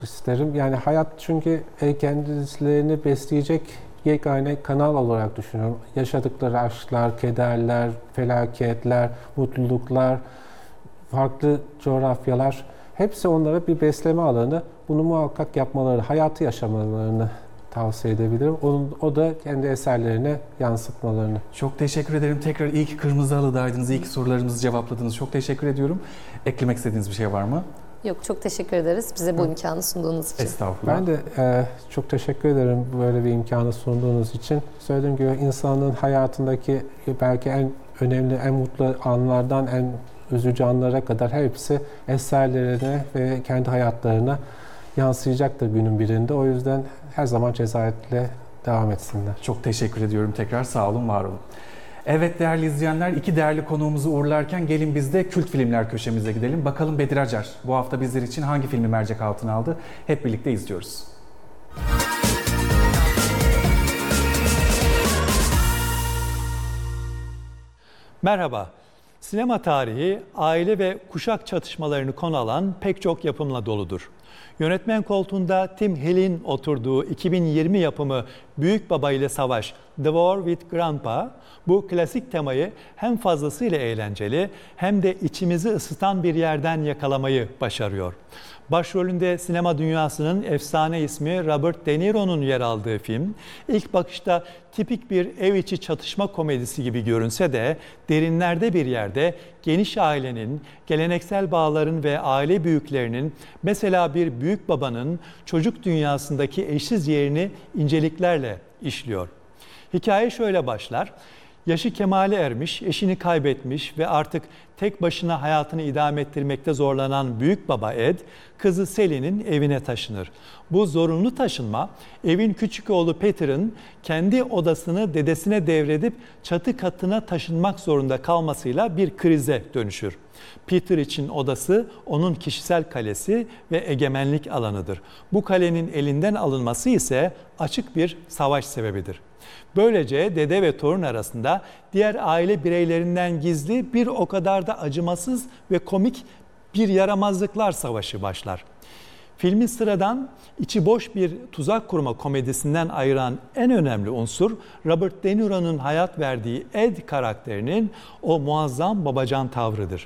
isterim. Yani hayat çünkü kendilerini besleyecek yegane kanal olarak düşünüyorum. Yaşadıkları aşklar, kederler, felaketler, mutluluklar, farklı coğrafyalar hepsi onlara bir besleme alanı. Bunu muhakkak yapmaları, hayatı yaşamalarını tavsiye edebilirim. O da kendi eserlerine yansıtmalarını. Çok teşekkür ederim. Tekrar iyi ki Kırmızı Halı'daydınız. İyi ki sorularımızı cevapladınız. Çok teşekkür ediyorum. Eklemek istediğiniz bir şey var mı? Yok, çok teşekkür ederiz bize bu imkanı sunduğunuz için. Estağfurullah. Ben de çok teşekkür ederim böyle bir imkanı sunduğunuz için. Söylediğim gibi insanın hayatındaki belki en önemli, en mutlu anlardan en üzücü anlara kadar hepsi eserlerine ve kendi hayatlarına yansıyacaktır günün birinde. O yüzden her zaman cesaretle devam etsinler. Çok teşekkür ediyorum tekrar. Sağ olun, var olun. Evet değerli izleyenler, iki değerli konuğumuzu uğurlarken gelin biz de kült filmler köşemize gidelim. Bakalım Bedir Acar bu hafta bizler için hangi filmi mercek altına aldı? Hep birlikte izliyoruz. Merhaba. Sinema tarihi aile ve kuşak çatışmalarını konu alan pek çok yapımla doludur. Yönetmen koltuğunda Tim Hill'in oturduğu 2020 yapımı Büyük Baba ile Savaş, The War with Grandpa, bu klasik temayı hem fazlasıyla eğlenceli hem de içimizi ısıtan bir yerden yakalamayı başarıyor. Başrolünde sinema dünyasının efsane ismi Robert De Niro'nun yer aldığı film, ilk bakışta tipik bir ev içi çatışma komedisi gibi görünse de derinlerde bir yerde geniş ailenin, geleneksel bağların ve aile büyüklerinin, mesela bir büyük babanın çocuk dünyasındaki eşsiz yerini inceliklerle işliyor. Hikaye şöyle başlar. Yaşı kemale ermiş, eşini kaybetmiş ve artık tek başına hayatını idame ettirmekte zorlanan büyük baba Ed, kızı Sally'nin evine taşınır. Bu zorunlu taşınma, evin küçük oğlu Peter'ın kendi odasını dedesine devredip çatı katına taşınmak zorunda kalmasıyla bir krize dönüşür. Peter için odası onun kişisel kalesi ve egemenlik alanıdır. Bu kalenin elinden alınması ise açık bir savaş sebebidir. Böylece dede ve torun arasında diğer aile bireylerinden gizli bir o kadar da acımasız ve komik bir yaramazlıklar savaşı başlar. Filmi sıradan, içi boş bir tuzak kurma komedisinden ayıran en önemli unsur, Robert De Niro'nun hayat verdiği Ed karakterinin o muazzam babacan tavrıdır.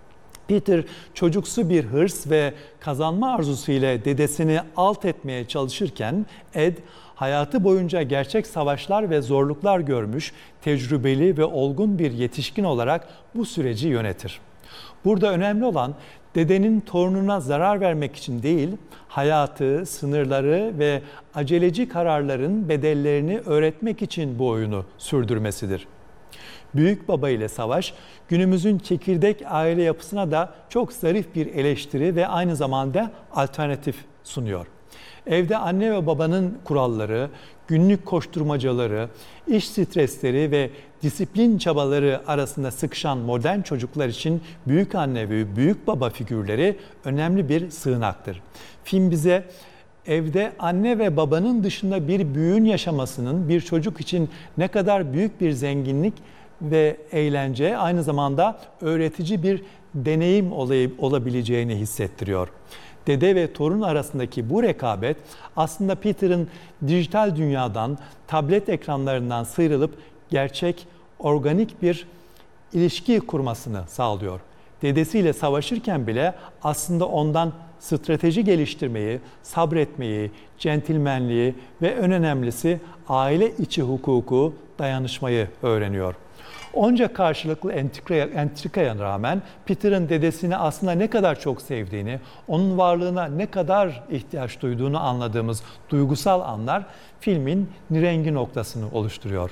Peter çocuksu bir hırs ve kazanma arzusu ile dedesini alt etmeye çalışırken Ed hayatı boyunca gerçek savaşlar ve zorluklar görmüş, tecrübeli ve olgun bir yetişkin olarak bu süreci yönetir. Burada önemli olan dedenin torununa zarar vermek için değil, hayatı, sınırları ve aceleci kararların bedellerini öğretmek için bu oyunu sürdürmesidir. Büyük Baba ile Savaş, günümüzün çekirdek aile yapısına da çok zarif bir eleştiri ve aynı zamanda alternatif sunuyor. Evde anne ve babanın kuralları, günlük koşturmacaları, iş stresleri ve disiplin çabaları arasında sıkışan modern çocuklar için büyük anne ve büyük baba figürleri önemli bir sığınaktır. Film bize evde anne ve babanın dışında bir büyüğün yaşamasının bir çocuk için ne kadar büyük bir zenginlik ve eğlence, aynı zamanda öğretici bir deneyim olabileceğini hissettiriyor. Dede ve torun arasındaki bu rekabet aslında Peter'ın dijital dünyadan, tablet ekranlarından sıyrılıp gerçek, organik bir ilişki kurmasını sağlıyor. Dedesiyle savaşırken bile aslında ondan strateji geliştirmeyi, sabretmeyi, centilmenliği ve en önemlisi aile içi hukuku, dayanışmayı öğreniyor. Onca karşılıklı entrikaya rağmen Peter'ın dedesini aslında ne kadar çok sevdiğini, onun varlığına ne kadar ihtiyaç duyduğunu anladığımız duygusal anlar filmin nirengi noktasını oluşturuyor.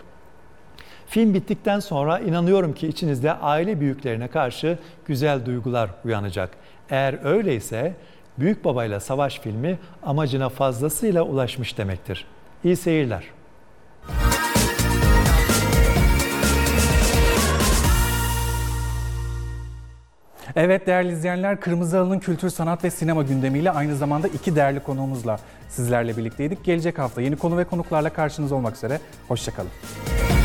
Film bittikten sonra inanıyorum ki içinizde aile büyüklerine karşı güzel duygular uyanacak. Eğer öyleyse Büyük Baba'yla Savaş filmi amacına fazlasıyla ulaşmış demektir. İyi seyirler. Evet değerli izleyenler, Kırmızı Halı'nın kültür, sanat ve sinema gündemiyle aynı zamanda iki değerli konuğumuzla sizlerle birlikteydik. Gelecek hafta yeni konu ve konuklarla karşınızda olmak üzere. Hoşça kalın.